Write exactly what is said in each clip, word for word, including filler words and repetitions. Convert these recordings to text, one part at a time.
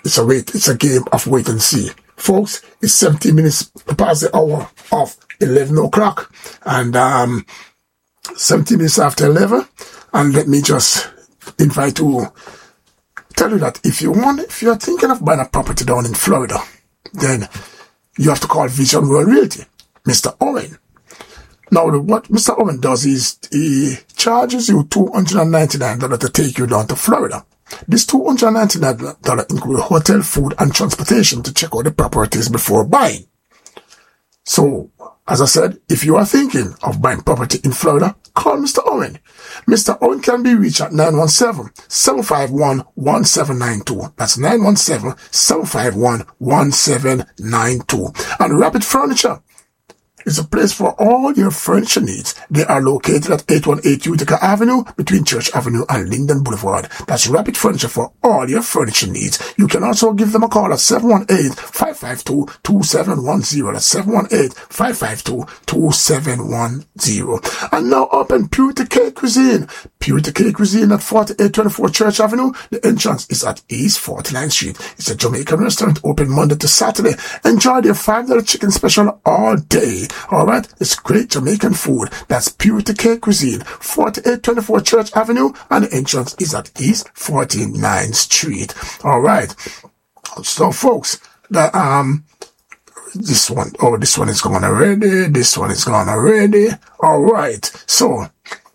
it's a wait, it's a game of wait and see. Folks, it's seventeen minutes past the hour of eleven o'clock, and um, seventeen minutes after eleven. And let me just invite you, tell you that if you want, if you're thinking of buying a property down in Florida, then you have to call Vision World Realty, Mister Owen. Now, what Mister Owen does is he charges you two hundred ninety-nine dollars to take you down to Florida. This two hundred ninety-nine dollars includes hotel, food, and transportation to check out the properties before buying. So, as I said, if you are thinking of buying property in Florida, call Mister Owen. Mister Owen can be reached at nine one seven, seven five one, one seven nine two. That's nine one seven, seven five one, one seven nine two. And Rapid Furniture is a place for all your furniture needs. They are located at eight one eight Utica Avenue between Church Avenue and Linden Boulevard. That's Rapid Furniture for all your furniture needs. You can also give them a call at seven one eight, five five two, two seven one zero. That's seven one eight, five five two, two seven one zero. And now open Purity Cake Cuisine. Purity Cake Cuisine at forty-eight twenty-four Church Avenue. The entrance is at East forty-ninth Street. It's a Jamaican restaurant open Monday to Saturday. Enjoy their five dollar chicken special all day. Alright, it's great Jamaican food. That's Purity Cake Cuisine, forty-eight twenty-four Church Avenue, and the entrance is at East forty-ninth Street. Alright, so folks, the, um, this one, oh, this one is gone already, this one is gone already. Alright, so,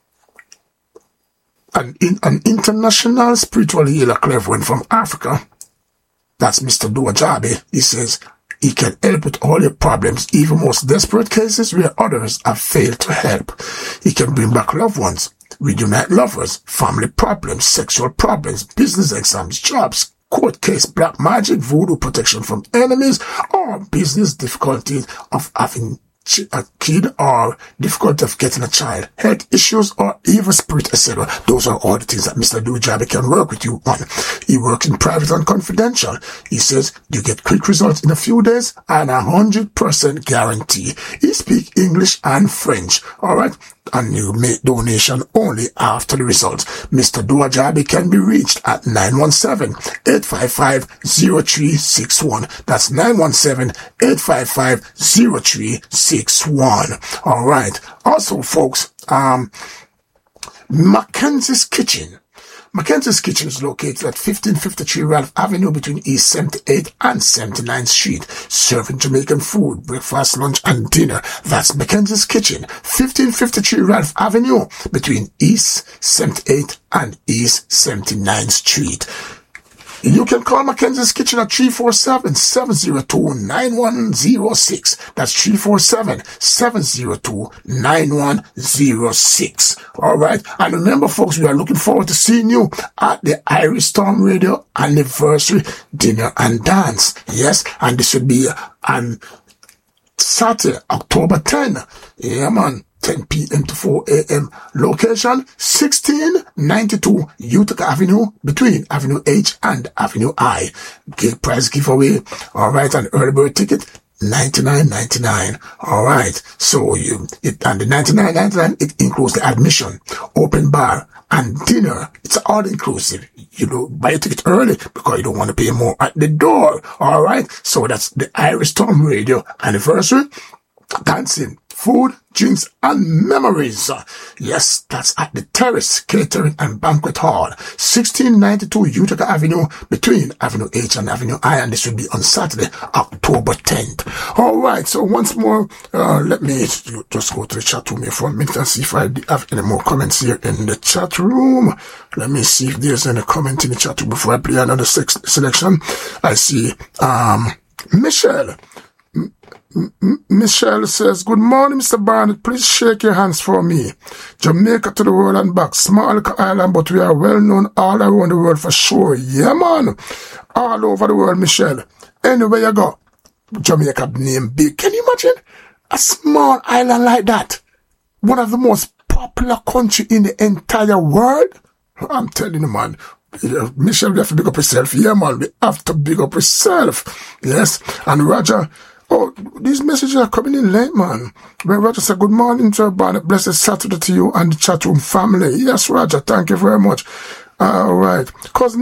an, in, an international spiritual healer clairvoyant from Africa, that's Mister Dua Jabi, he says, he can help with all your problems, even most desperate cases where others have failed to help. He can bring back loved ones, reunite lovers, family problems, sexual problems, business exams, jobs, court case, black magic, voodoo protection from enemies, or business difficulties of having a kid or difficulty of getting a child, health issues, or evil spirit, et cetera. Those are all the things that Mister Dujabi can work with you on. He works in private and confidential. He says you get quick results in a few days and a hundred percent guarantee. He speaks English and French. All right. And you make donation only after the results. Mister Duajabi can be reached at nine one seven, eight five five, zero three six one. That's nine one seven, eight five five, zero three six one. All right. Also, folks, um, Mackenzie's Kitchen. Mackenzie's Kitchen is located at fifteen fifty-three Ralph Avenue between East seventy-eighth and seventy-ninth Street, serving Jamaican food, breakfast, lunch, and dinner. That's Mackenzie's Kitchen, fifteen fifty-three Ralph Avenue between East seventy-eighth and East seventy-ninth Street. You can call Mackenzie's Kitchen at three four seven, seven zero two, nine one zero six. That's three four seven, seven zero two, nine one zero six. All right. And remember, folks, we are looking forward to seeing you at the Irish Storm Radio Anniversary Dinner and Dance. Yes. And this will be on Saturday, October tenth. Yeah, man. ten p.m. to four a.m. Location, sixteen ninety-two Utica Avenue, between Avenue H and Avenue I. Gate prize giveaway. All right. And early bird ticket, ninety-nine ninety-nine. All right. So you, it, and the ninety-nine ninety-nine, it includes the admission, open bar, and dinner. It's all inclusive. You know, buy a ticket early because you don't want to pay more at the door. All right. So that's the Irish Storm Radio Anniversary. Dancing, food, drinks, and memories. Yes, that's at the Terrace Catering and Banquet Hall, sixteen ninety-two Utica Avenue, between Avenue H and Avenue I, and this will be on Saturday, October tenth. All right, so once more, uh, let me just go to the chat room here for a minute and see if I have any more comments here in the chat room. Let me see if there's any comment in the chat room before I play another sex selection. I see, um, Michelle. M- M- Michelle says, good morning, Mister Barnett. Please shake your hands for me. Jamaica to the world and back. Small island, but we are well known all around the world for sure. Yeah, man. All over the world, Michelle. Anywhere you go, Jamaica name big. Can you imagine a small island like that? One of the most popular country in the entire world? I'm telling you, man. Yeah, Michelle, we have to big up yourself. Yeah, man. We have to big up yourself. Yes. And Roger, oh, these messages are coming in late, man. Well, Roger said, good morning, Joe Barnett. Blessed Saturday to you and the chat room family. Yes, Roger. Thank you very much. All right. Cousin